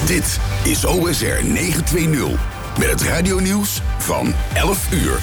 Dit is OSR 920 met het radionieuws van 11 uur.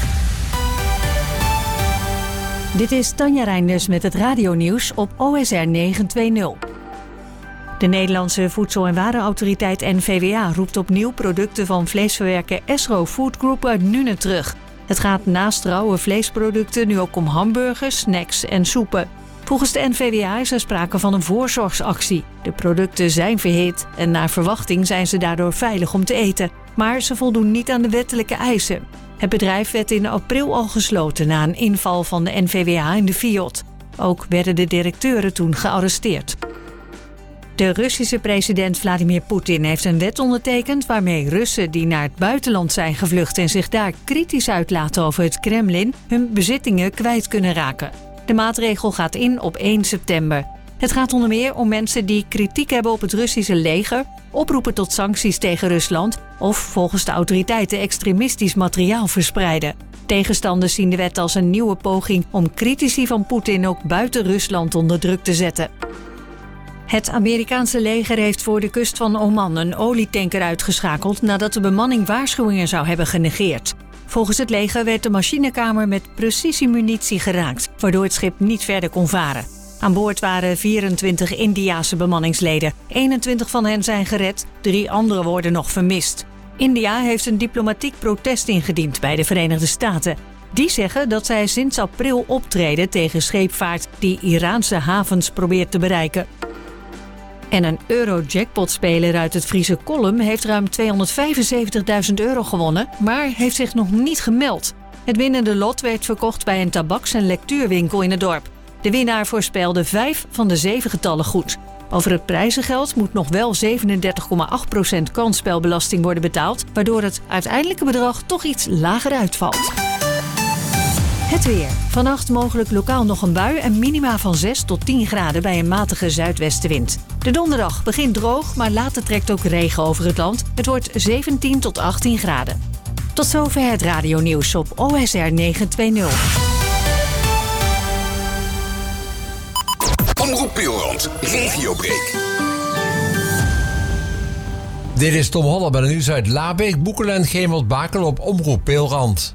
Dit is Tanja Reinders met het radionieuws op OSR 920. De Nederlandse Voedsel- en Warenautoriteit NVWA roept opnieuw producten van vleesverwerker Esro Food Group uit Nuenen terug. Het gaat naast rauwe vleesproducten nu ook om hamburgers, snacks en soepen. Volgens de NVWA is er sprake van een voorzorgsactie. De producten zijn verhit en naar verwachting zijn ze daardoor veilig om te eten. Maar ze voldoen niet aan de wettelijke eisen. Het bedrijf werd in april al gesloten na een inval van de NVWA in de FIOD. Ook werden de directeuren toen gearresteerd. De Russische president Vladimir Poetin heeft een wet ondertekend waarmee Russen die naar het buitenland zijn gevlucht en zich daar kritisch uitlaten over het Kremlin hun bezittingen kwijt kunnen raken. De maatregel gaat in op 1 september. Het gaat onder meer om mensen die kritiek hebben op het Russische leger, oproepen tot sancties tegen Rusland of volgens de autoriteiten extremistisch materiaal verspreiden. Tegenstanders zien de wet als een nieuwe poging om critici van Poetin ook buiten Rusland onder druk te zetten. Het Amerikaanse leger heeft voor de kust van Oman een olietanker uitgeschakeld nadat de bemanning waarschuwingen zou hebben genegeerd. Volgens het leger werd de machinekamer met precisiemunitie geraakt, waardoor het schip niet verder kon varen. Aan boord waren 24 Indiase bemanningsleden. 21 van hen zijn gered, 3 anderen worden nog vermist. India heeft een diplomatiek protest ingediend bij de Verenigde Staten. Die zeggen dat zij sinds april optreden tegen scheepvaart die Iraanse havens probeert te bereiken. En een Euro-jackpot-speler uit het Friese Kollum heeft ruim €275.000 gewonnen, maar heeft zich nog niet gemeld. Het winnende lot werd verkocht bij een tabaks- en lectuurwinkel in het dorp. De winnaar voorspelde 5 van de 7 getallen goed. Over het prijzengeld moet nog wel 37,8% kansspelbelasting worden betaald, waardoor het uiteindelijke bedrag toch iets lager uitvalt. Het weer. Vannacht mogelijk lokaal nog een bui en minima van 6 tot 10 graden bij een matige zuidwestenwind. De donderdag begint droog, maar later trekt ook regen over het land. Het wordt 17 tot 18 graden. Tot zover het radionieuws op OSR 920. Omroep Peelrand, regiobreak. Dit is Tom Holler bij de nieuws uit Labeek, Boekelen en Gemert-Bakel op Omroep Peelrand.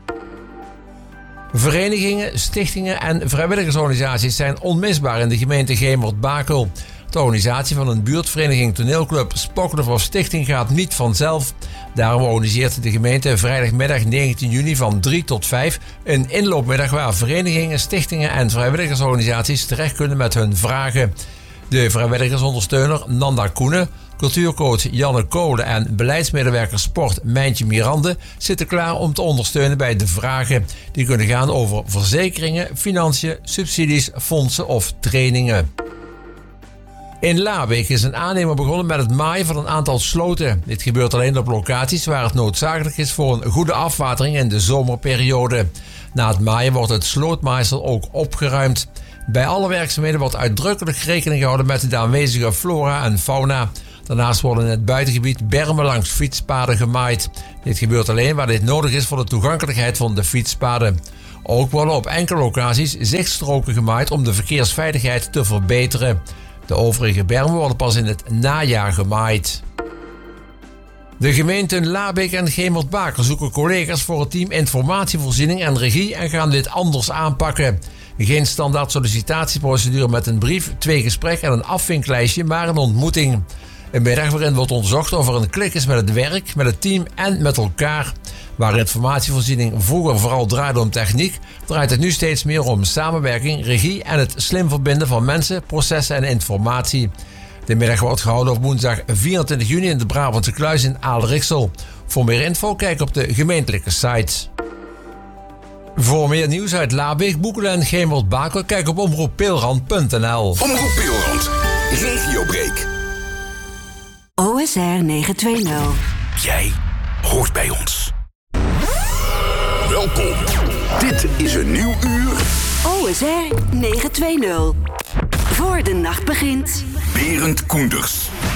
Verenigingen, stichtingen en vrijwilligersorganisaties zijn onmisbaar in de gemeente Gemert-Bakel. De organisatie van een buurtvereniging, toneelclub, spokkelclub of stichting gaat niet vanzelf. Daarom organiseert de gemeente vrijdagmiddag 19 juni van 3 tot 5 een inloopmiddag waar verenigingen, stichtingen en vrijwilligersorganisaties terecht kunnen met hun vragen. De vrijwilligersondersteuner Nanda Koenen, cultuurcoach Janne Kolen en beleidsmedewerker sport Mijntje Mirande zitten klaar om te ondersteunen bij de vragen. Die kunnen gaan over verzekeringen, financiën, subsidies, fondsen of trainingen. In Labeek is een aannemer begonnen met het maaien van een aantal sloten. Dit gebeurt alleen op locaties waar het noodzakelijk is voor een goede afwatering in de zomerperiode. Na het maaien wordt het slootmaaisel ook opgeruimd. Bij alle werkzaamheden wordt uitdrukkelijk rekening gehouden met de aanwezige flora en fauna. Daarnaast worden in het buitengebied bermen langs fietspaden gemaaid. Dit gebeurt alleen waar dit nodig is voor de toegankelijkheid van de fietspaden. Ook worden op enkele locaties zichtstroken gemaaid om de verkeersveiligheid te verbeteren. De overige bermen worden pas in het najaar gemaaid. De gemeenten Labeek en Gemert-Bakel zoeken collega's voor het team informatievoorziening en regie en gaan dit anders aanpakken. Geen standaard sollicitatieprocedure met een brief, 2 gesprekken en een afvinklijstje, maar een ontmoeting. Een middag waarin wordt onderzocht of er een klik is met het werk, met het team en met elkaar. Waar informatievoorziening vroeger vooral draaide om techniek, draait het nu steeds meer om samenwerking, regie en het slim verbinden van mensen, processen en informatie. De middag wordt gehouden op woensdag 24 juni in de Brabantse Kluis in Aalriksel. Voor meer info kijk op de gemeentelijke site. Voor meer nieuws uit Labeek, Boekelen en Gemert-Bakel kijk op omroeppeelrand.nl. Omroep Peelrand, regiobreak. OSR 920. Jij hoort bij ons. Welkom. Dit is een nieuw uur. OSR 920. Voor de nacht begint. Berend Koenders.